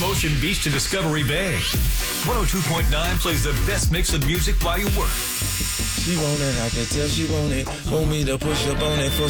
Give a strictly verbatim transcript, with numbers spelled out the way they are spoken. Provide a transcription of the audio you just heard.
Ocean Beach to Discovery Bay. one oh two point nine plays the best mix of music while you work. She want it, I can tell she want it. Want me to push up on it for